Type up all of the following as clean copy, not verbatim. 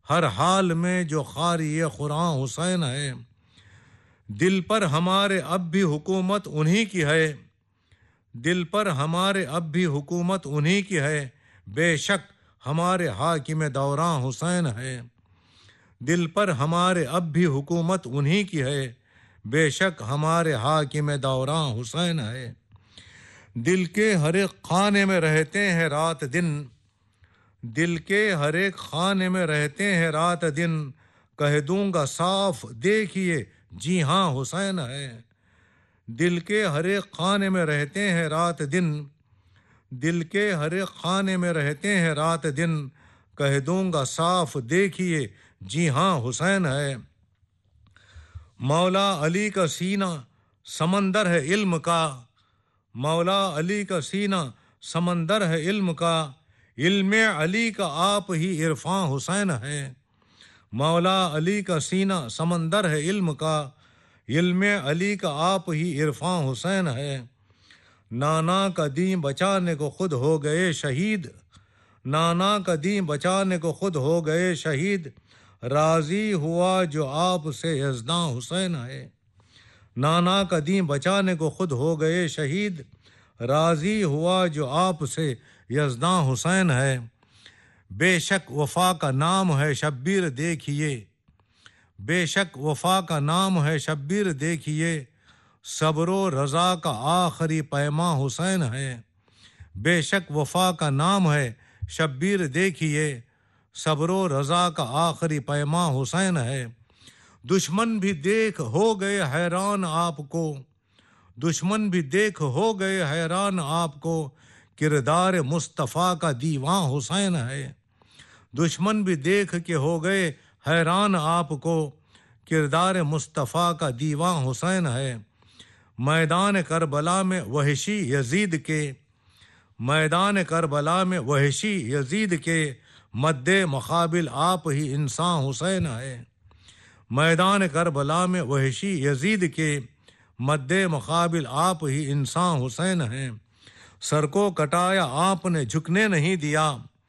ہر حال میں جو قاری قرآن حسین ہے، دل پر ہمارے اب بھی حکومت انہی کی ہے، دل پر ہمارے اب بھی حکومت انہی کی ہے، بے شک ہمارے حاکم دوران حسین ہے، دل پر ہمارے اب بھی حکومت انہی کی ہے، بے شک ہمارے حاکم دوران حسین ہے، دل کے ہر ایک خانے میں رہتے ہیں رات دن، دل کے ہر ایک خانے میں رہتے ہیں رات دن، کہہ دوں گا صاف دیکھیے جی ہاں حسین ہے، دل کے ہر ایک خانے میں رہتے ہیں رات دن، دل کے ہر ایک خانے میں رہتے ہیں رات دن، کہہ دوں گا صاف دیکھیے جی ہاں حسین ہے، مولا علی کا سینہ سمندر ہے علم کا، مولا علی کا سینہ سمندر ہے علم کا، علم علی کا آپ ہی عرفاں حسین ہے، مولا علی کا سینہ سمندر ہے علم کا، علم علی کا آپ ہی عرفاں حسین ہے، نانا کا دین بچانے کو خود ہو گئے شہید، نانا کا دین بچانے کو خود ہو گئے شہید، راضی ہوا جو آپ سے یزداں حسین ہے، نانا کا دین بچانے کو خود ہو گئے شہید، راضی ہوا جو آپ سے یزداں حسین ہے، بے شک وفا کا نام ہے شبیر دیکھیے، بے شک وفا کا نام ہے شبیر دیکھیے، صبر و رضا کا آخری پیماں حسین ہے، بے شک وفا کا نام ہے شبیر دیکھیے، صبر و رضا کا آخری پیماں حسین ہے، دشمن بھی دیکھ ہو گئے حیران آپ کو، دشمن بھی دیکھ ہو گئے حیران آپ کو، کردار مصطفیٰ کا دیواں حسین ہے، دشمن بھی دیکھ کے ہو گئے حیران آپ کو، کردار مصطفیٰ کا دیواں حسین ہے، میدان کربلا میں وحشی یزید کے، میدان کربلا میں وحشی یزید کے، مد مقابل آپ ہی انسان حسین ہے، میدان کربلا میں وحشی یزید کے، مد مقابل آپ ہی انسان حسین ہیں، سر کو کٹایا آپ نے جھکنے نہیں دیا،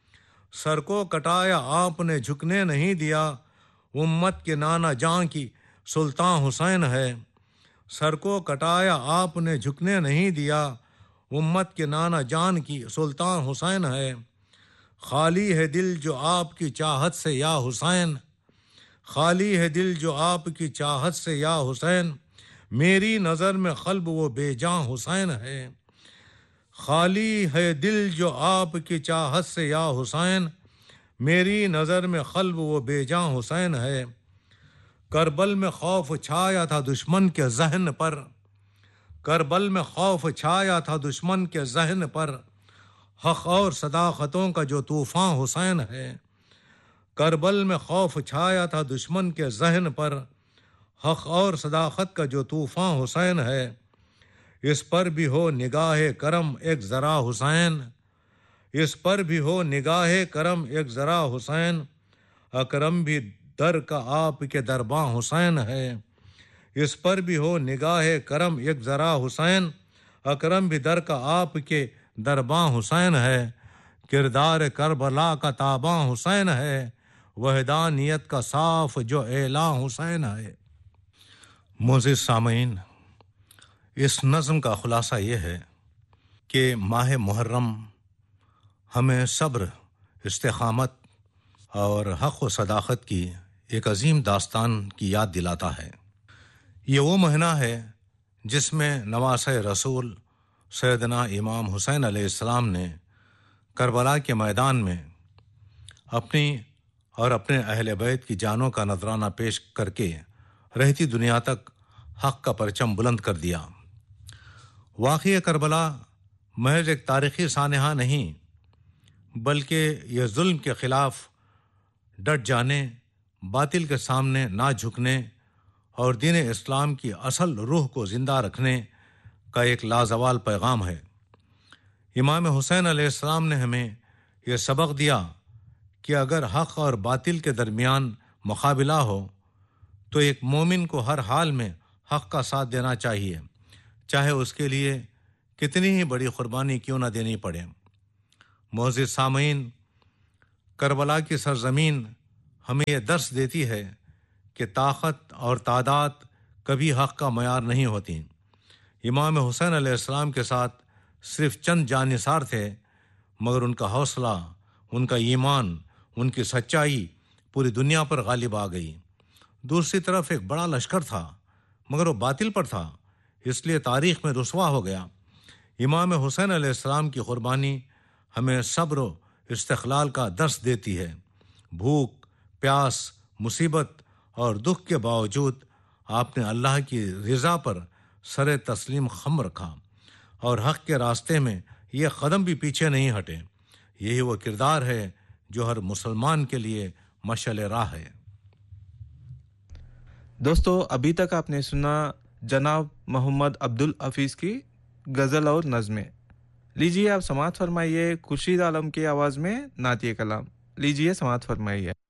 سر کو کٹایا آپ نے جھکنے نہیں دیا، امت کے نانا جان کی سلطان حسین ہے، سر کو کٹایا آپ نے جھکنے نہیں دیا، امت کے نانا جان کی سلطان حسین ہے، خالی ہے دل جو آپ کی چاہت سے یا حسین، خالی ہے دل جو آپ کی چاہت سے یا حسین، میری نظر میں قلب وہ بے جاں حسین ہے، خالی ہے دل جو آپ کی چاہت سے یا حسین، میری نظر میں قلب وہ بے جاں حسین ہے، کربل میں خوف چھایا تھا دشمن کے ذہن پر، کربل میں خوف چھایا تھا دشمن کے ذہن پر، حق اور صداقتوں کا جو طوفان حسین ہے، کربل میں خوف چھایا تھا دشمن کے ذہن پر، حق اور صداقت کا جو طوفان حسین ہے، اس پر بھی ہو نگاہ کرم ایک ذرا حسین، اس پر بھی ہو نگاہ کرم ایک ذرا حسین، اکرم بھی در کا آپ کے درباں حسین ہے، اس پر بھی ہو نگاہ کرم ایک ذرا حسین، اکرم بھی در کا آپ کے درباں حسین ہے، کردار کربلا کا تاباں حسین ہے، وحدانیت کا صاف جو اعلان حسین ہے۔ معزز سامعین، اس نظم کا خلاصہ یہ ہے کہ ماہ محرم ہمیں صبر، استقامت اور حق و صداقت کی ایک عظیم داستان کی یاد دلاتا ہے۔ یہ وہ مہینہ ہے جس میں نواسۂ رسول سیدنا امام حسین علیہ السلام نے کربلا کے میدان میں اپنی اور اپنے اہل بیت کی جانوں کا نذرانہ پیش کر کے رہتی دنیا تک حق کا پرچم بلند کر دیا۔ واقعہ کربلا محض ایک تاریخی سانحہ نہیں، بلکہ یہ ظلم کے خلاف ڈٹ جانے، باطل کے سامنے نہ جھکنے اور دین اسلام کی اصل روح کو زندہ رکھنے کا ایک لازوال پیغام ہے۔ امام حسین علیہ السلام نے ہمیں یہ سبق دیا کہ اگر حق اور باطل کے درمیان مقابلہ ہو تو ایک مومن کو ہر حال میں حق کا ساتھ دینا چاہیے، چاہے اس کے لیے کتنی ہی بڑی قربانی کیوں نہ دینی پڑے۔ معزز سامعین، کربلا کی سرزمین ہمیں یہ درس دیتی ہے کہ طاقت اور تعداد کبھی حق کا معیار نہیں ہوتی۔ امام حسین علیہ السلام کے ساتھ صرف چند جانثار تھے، مگر ان کا حوصلہ، ان کا ایمان، ان کی سچائی پوری دنیا پر غالب آ گئی۔ دوسری طرف ایک بڑا لشکر تھا، مگر وہ باطل پر تھا، اس لیے تاریخ میں رسوا ہو گیا۔ امام حسین علیہ السلام کی قربانی ہمیں صبر و استقلال کا درس دیتی ہے۔ بھوک، پیاس، مصیبت اور دکھ کے باوجود آپ نے اللہ کی رضا پر سر تسلیم خم رکھا اور حق کے راستے میں یہ قدم بھی پیچھے نہیں ہٹے۔ یہی وہ کردار ہے جو ہر مسلمان کے لیے مشعل راہ ہے۔ دوستو، ابھی تک آپ نے سنا جناب محمد عبدالحفیظ کی غزل اور نظمیں۔ لیجیے آپ سماعت فرمائیے خورشید عالم کی آواز میں نعتیہ کلام۔ لیجیے سماعت فرمائیے۔